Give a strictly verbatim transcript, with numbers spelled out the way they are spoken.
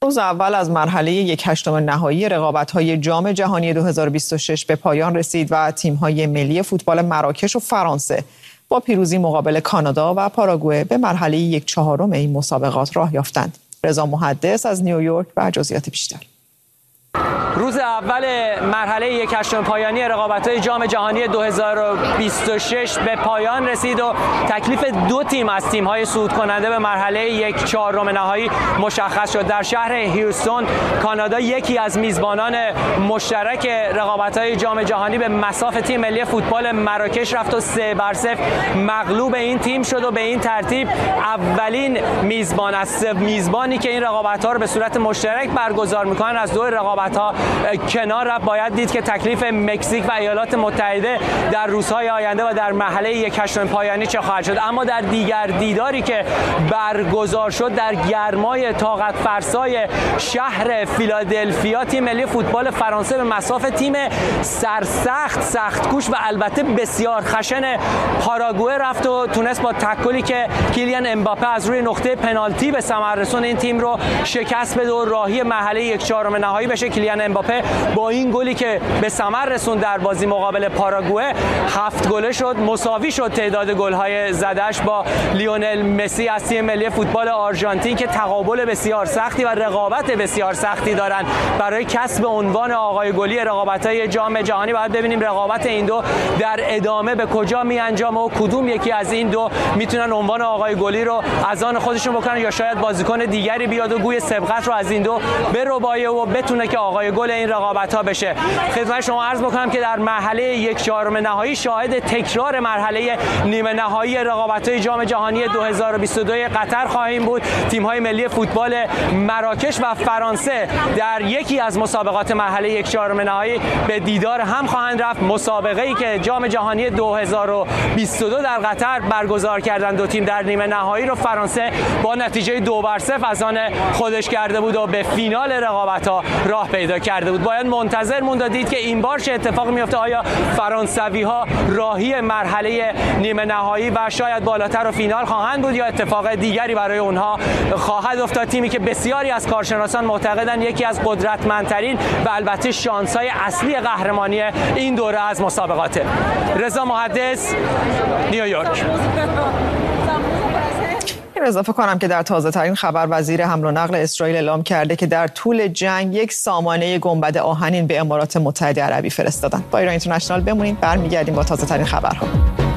روز اول از مرحله یک هشتم نهایی رقابت‌های جام جهانی دو هزار و بیست و شش به پایان رسید و تیم‌های ملی فوتبال مراکش و فرانسه با پیروزی مقابل کانادا و پاراگوئه به مرحله یک چهارم این مسابقات راه یافتند. رضا محدث از نیویورک و جزئیات بیشتر. روز اول مرحله یک هشتم پایانی رقابت‌های جام جهانی دو هزار و بیست و شش به پایان رسید و تکلیف دو تیم از تیم‌های صعود کننده به مرحله یک چهارم نهایی مشخص شد. در شهر هیوستون کانادا یکی از میزبانان مشترک رقابت‌های جام جهانی به مصاف تیم ملی فوتبال مراکش رفت و سه بر صفر مغلوب این تیم شد و به این ترتیب اولین میزبان از سه میزبانی که این رقابت‌ها رو به صورت مشترک برگزار می‌کنن از دو رقابت‌ها کنار رفت. باید دید که تکلیف مکزیک و ایالات متحده در روزهای آینده و در مرحله یک هشتم پایانی چه خواهد شد. اما در دیگر دیداری که برگزار شد در گرمای طاقت فرسای شهر فیلادلفیا تیم ملی فوتبال فرانسه به مصاف تیم سرسخت سختکوش و البته بسیار خشن پاراگوئه رفت و تونست با تکلی که کیلیان امباپه از روی نقطه پنالتی به ثمر رسون این تیم رو شکست بده و راهی مرحله یک چهارم نهایی بشه. کیلیان امباپه با این گلی که به ثمر رسوند در بازی مقابل پاراگوئه هفت گله شد، مساوی شد تعداد گل‌های زده‌اش با لیونل مسی از تیم ملی فوتبال آرژانتین که تقابل بسیار سختی و رقابت بسیار سختی دارند برای کسب عنوان آقای گلی رقابت‌های جام جهانی. باید ببینیم رقابت این دو در ادامه به کجا می‌انجامه و کدوم یکی از این دو میتونن عنوان آقای گلی رو از آن خودشون بکنن یا شاید بازیکن دیگری بیاد و گوی سبقت رو از این دو بربایه و بتونه که آقای گل این رقابت‌ها بشه. خدمت شما عرض بکنم که در مرحله یک چهارم نهایی شاهد تکرار مرحله نیمه نهایی رقابت‌های جام جهانی دو هزار و بیست و دو قطر خواهیم بود. تیم‌های ملی فوتبال مراکش و فرانسه در یکی از مسابقات مرحله یک چهارم نهایی به دیدار هم خواهند رفت. مسابقه‌ای که جام جهانی دو هزار و بیست و دو در قطر برگزار کردند دو تیم در نیمه نهایی رو فرانسه با نتیجه دو بر صفر از آن خودش کرده بود و به فینال رقابت‌ها راه پیدا کرده بود. باید منتظر موند و دید که این بار چه اتفاقی میفته. آیا فرانسوی‌ها راهی مرحله نیمه نهایی و شاید بالاتر و فینال خواهند بود یا اتفاق دیگری برای اونها خواهد افتاد؟ تیمی که بسیاری از کارشناسان معتقدند یکی از قدرتمندترین و البته شانس‌های اصلی قهرمانی این دوره از مسابقاته. رضا محدث، نیویورک. اضافه کنم که در تازه ترین خبر وزیر حمل و نقل اسرائیل اعلام کرده که در طول جنگ یک سامانه گنبد آهنین به امارات متحده عربی فرستادند. با ایران اینترنشنال بمونید، برمیگردیم با تازه ترین خبرها.